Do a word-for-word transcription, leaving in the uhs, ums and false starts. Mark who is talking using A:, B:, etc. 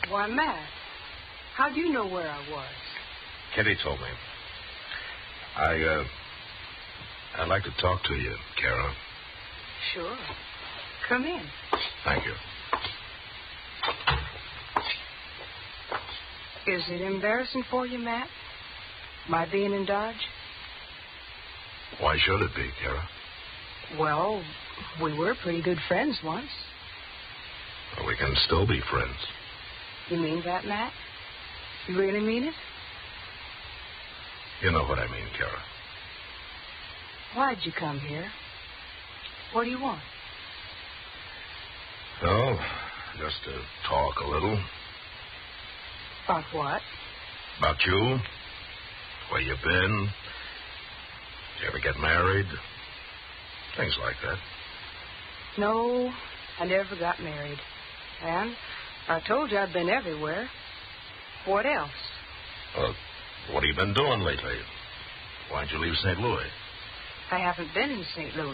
A: Why, Matt, how do you know where I was?
B: Kitty told me. I, uh, I'd like to talk to you, Kara.
A: Sure. Come in.
B: Thank you.
A: Is it embarrassing for you, Matt? My being in Dodge?
B: Why should it be, Kara?
A: Well, we were pretty good friends once.
B: Well, we can still be friends.
A: You mean that, Matt? You really mean it?
B: You know what I mean, Kara.
A: Why'd you come here? What do you want?
B: Oh, just to talk a little.
A: About what?
B: About you. Where you been. You ever get married? Things like that.
A: No, I never got married. And I told you I've been everywhere. What else?
B: Well, what have you been doing lately? Why'd you leave Saint Louis?
A: I haven't been in Saint Louis.